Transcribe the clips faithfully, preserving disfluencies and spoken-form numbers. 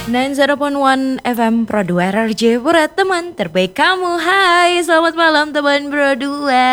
sembilan puluh satu F M Pro dua R R Jayapura, teman terbaik kamu. Hai, selamat malam teman Pro dua.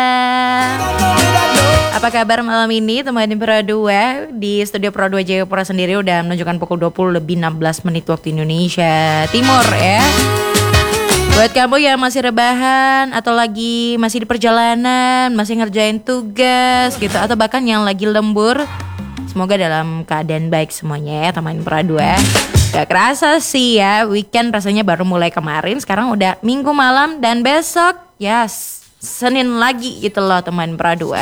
Apa kabar malam ini teman Pro dua? Di studio Pro dua Jayapura sendiri udah menunjukkan pukul dua puluh lebih enam belas menit waktu Indonesia Timur ya. Buat kamu yang masih rebahan atau lagi masih di perjalanan, masih ngerjain tugas gitu, atau bahkan yang lagi lembur, semoga dalam keadaan baik semuanya ya teman Pro dua. Gak kerasa sih ya, weekend rasanya baru mulai kemarin, sekarang udah minggu malam dan besok ya yes, Senin lagi gitu loh teman Pro dua.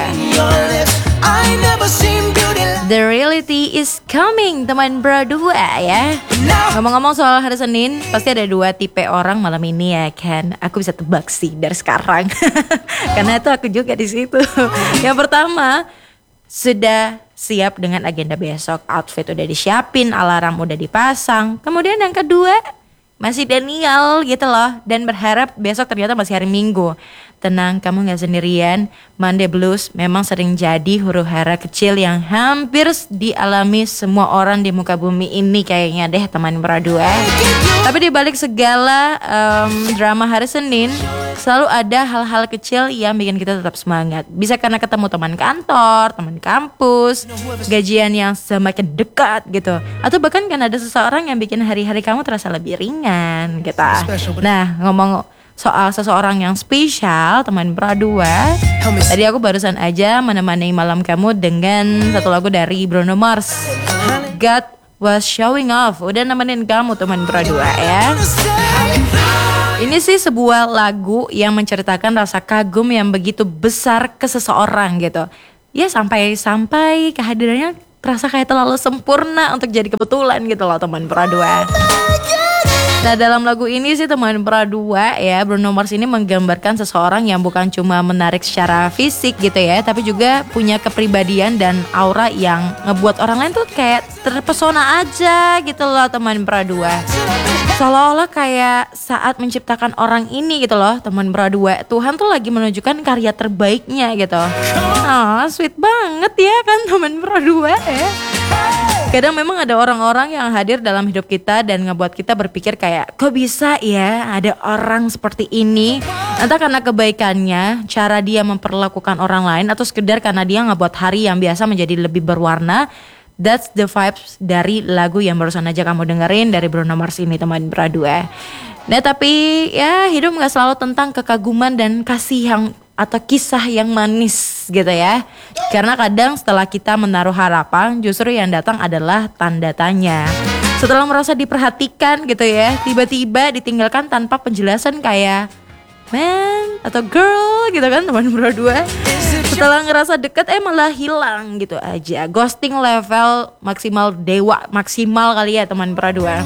The reality is coming teman Pro dua ya. Ngomong-ngomong soal hari Senin, pasti ada dua tipe orang malam ini ya kan. Aku bisa tebak sih dari sekarang. Karena itu aku juga di situ. Yang pertama, sudah siap dengan agenda besok, outfit udah disiapin, alarm udah dipasang. Kemudian yang kedua, masih Daniel gitu loh, dan berharap besok ternyata masih hari Minggu. Tenang, kamu gak sendirian. Monday Blues memang sering jadi huru hara kecil yang hampir dialami semua orang di muka bumi ini kayaknya deh teman Pro dua. Tapi di balik segala um, drama hari Senin, selalu ada hal-hal kecil yang bikin kita tetap semangat. Bisa karena ketemu teman kantor, teman kampus, gajian yang semakin dekat gitu, atau bahkan kan ada seseorang yang bikin hari-hari kamu terasa lebih ringan gitu. Nah, ngomong soal seseorang yang spesial teman Pro dua, tadi aku barusan aja menemani malam kamu dengan satu lagu dari Bruno Mars, God Was Showing Off. Udah nemenin kamu teman Pro dua ya. Ini sih sebuah lagu yang menceritakan rasa kagum yang begitu besar ke seseorang gitu. Ya sampai-sampai kehadirannya terasa kayak terlalu sempurna untuk jadi kebetulan gitu loh teman Pro dua. Nah dalam lagu ini sih teman Pro dua ya, Bruno Mars ini menggambarkan seseorang yang bukan cuma menarik secara fisik gitu ya, tapi juga punya kepribadian dan aura yang ngebuat orang lain tuh kayak terpesona aja gitu loh teman Pro dua. Seolah-olah kayak saat menciptakan orang ini gitu loh teman Pro dua, Tuhan tuh lagi menunjukkan karya terbaiknya gitu. Ah, sweet banget ya kan teman Pro dua ya. Kadang memang ada orang-orang yang hadir dalam hidup kita dan ngebuat kita berpikir kayak, kok bisa ya ada orang seperti ini? Entah karena kebaikannya, cara dia memperlakukan orang lain, atau sekedar karena dia ngebuat hari yang biasa menjadi lebih berwarna. That's the vibes dari lagu yang barusan aja kamu dengerin dari Bruno Mars ini teman Pro dua. Nah tapi ya hidup gak selalu tentang kekaguman dan kasih yang atau kisah yang manis gitu ya. Karena kadang setelah kita menaruh harapan, justru yang datang adalah tanda tanya. Setelah merasa diperhatikan gitu ya, tiba-tiba ditinggalkan tanpa penjelasan kayak man atau girl gitu kan teman Pro dua. Setelah ngerasa deket eh malah hilang gitu aja. Ghosting level maksimal dewa, maksimal kali ya teman Pro dua.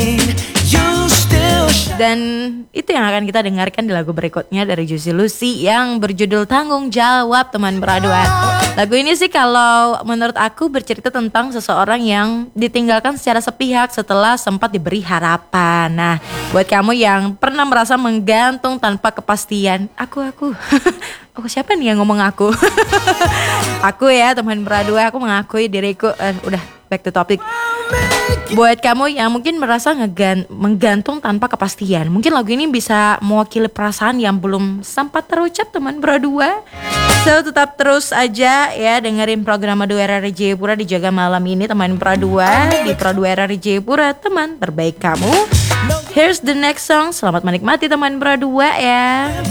Dan itu yang akan kita dengarkan di lagu berikutnya dari Juicy Lucy yang berjudul Tanggung Jawab teman Pro dua. Lagu ini sih kalau menurut aku bercerita tentang seseorang yang ditinggalkan secara sepihak setelah sempat diberi harapan. Nah buat kamu yang pernah merasa menggantung tanpa kepastian, aku aku aku siapa nih yang ngomong aku? Aku ya teman Pro dua, aku mengakui diriku. uh, Udah back to topic. Buat kamu yang mungkin merasa ngegan, menggantung tanpa kepastian, mungkin lagu ini bisa mewakili perasaan yang belum sempat terucap teman Pro dua. So tetap terus aja ya dengerin program dua R R Jayapura dijaga malam ini teman Pro dua di Pro dua R R Jayapura, teman terbaik kamu. Here's the next song. Selamat menikmati teman Pro dua ya.